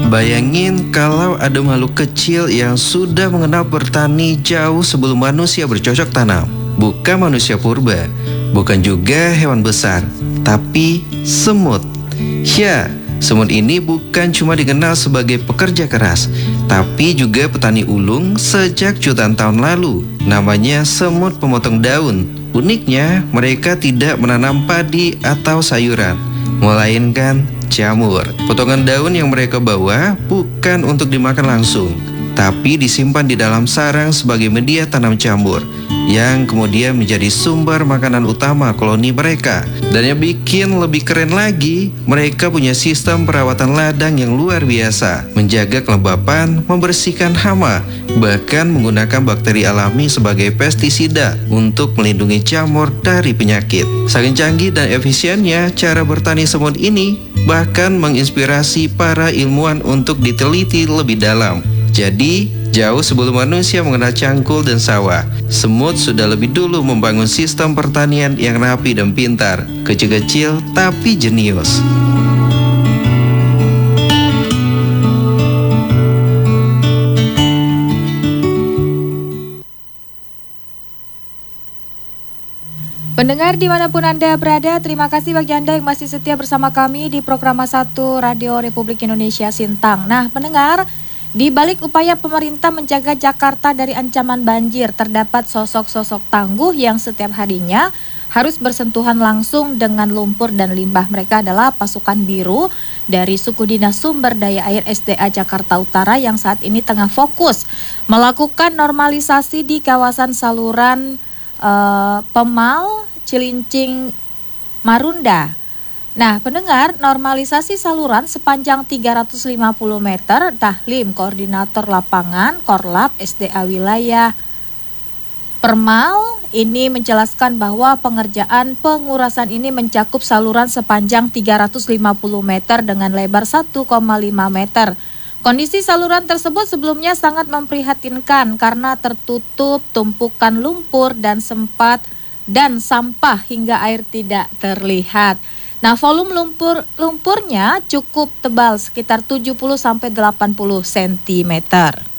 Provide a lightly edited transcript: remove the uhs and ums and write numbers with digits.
Bayangin kalau ada makhluk kecil yang sudah mengenal bertani jauh sebelum manusia bercocok tanam. Bukan manusia purba, bukan juga hewan besar, tapi semut. Ya, semut ini bukan cuma dikenal sebagai pekerja keras, tapi juga petani ulung sejak jutaan tahun lalu. Namanya semut pemotong daun. Uniknya, mereka tidak menanam padi atau sayuran, melainkan jamur. Potongan daun yang mereka bawa bukan untuk dimakan langsung, tapi disimpan di dalam sarang sebagai media tanam jamur, yang kemudian menjadi sumber makanan utama koloni mereka. Dan yang bikin lebih keren lagi, mereka punya sistem perawatan ladang yang luar biasa, menjaga kelembapan, membersihkan hama, bahkan menggunakan bakteri alami sebagai pestisida untuk melindungi jamur dari penyakit. Saking canggih dan efisiennya cara bertani semut ini, bahkan menginspirasi para ilmuwan untuk diteliti lebih dalam. Jadi, jauh sebelum manusia mengenal cangkul dan sawah, semut sudah lebih dulu membangun sistem pertanian yang rapi dan pintar, kecil-kecil tapi jenius. Pendengar dimanapun Anda berada, terima kasih bagi Anda yang masih setia bersama kami di Program 1 Radio Republik Indonesia Sintang. Nah, pendengar, di balik upaya pemerintah menjaga Jakarta dari ancaman banjir, terdapat sosok-sosok tangguh yang setiap harinya harus bersentuhan langsung dengan lumpur dan limbah. Mereka adalah pasukan biru dari Suku Dinas Sumber Daya Air SDA Jakarta Utara yang saat ini tengah fokus melakukan normalisasi di kawasan saluran Pemal, Cilincing, Marunda. Nah, pendengar, normalisasi saluran sepanjang 350 meter, Dahlim, Koordinator Lapangan, Korlap, SDA Wilayah Permal, ini menjelaskan bahwa pengerjaan pengurasan ini mencakup saluran sepanjang 350 meter dengan lebar 1,5 meter. Kondisi saluran tersebut sebelumnya sangat memprihatinkan karena tertutup tumpukan lumpur dan sampah hingga air tidak terlihat. Nah, volume lumpurnya cukup tebal, sekitar 70-80 cm.